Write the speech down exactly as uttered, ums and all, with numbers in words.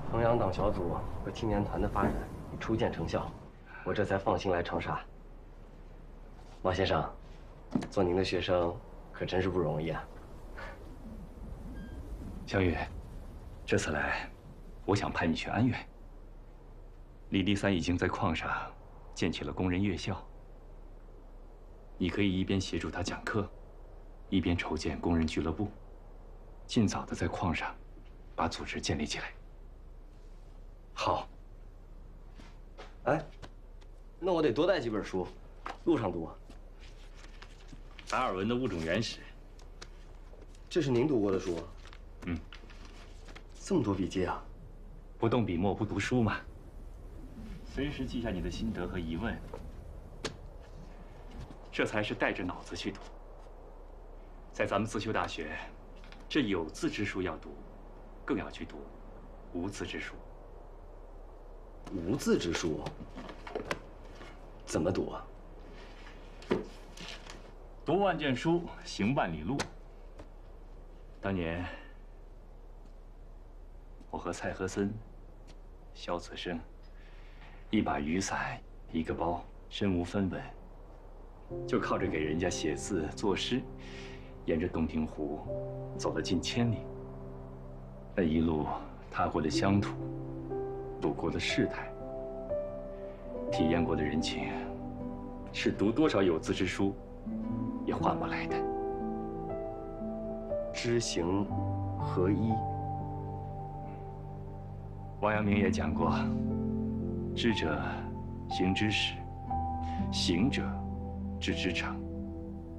衡阳党小组和青年团的发展已初见成效，我这才放心来长沙。王先生，做您的学生可真是不容易啊。 小雨，这次来，我想派你去安远。李立三已经在矿上建起了工人乐校，你可以一边协助他讲课，一边筹建工人俱乐部，尽早的在矿上把组织建立起来。 好。哎，那我得多带几本书，路上读。 达尔文的《物种原始》， 这是您读过的书？ 嗯。 这么多笔记啊！ 不动笔墨不读书嘛。随时记下你的心得和疑问，这才是带着脑子去读。在咱们自修大学，这有字之书要读，更要去读无字之书。 无字之书怎么读啊？ 读万卷书，行万里路。当年，我和蔡和森、萧子生，一把雨伞，一个包，身无分文，就靠着给人家写字作诗，沿着洞庭湖走了近千里。那一路踏过的乡土，路过的世态，体验过的人情，是读多少有字之书也换不来的。 知行合一。 王阳明也讲过：知者行之始，行者知之成。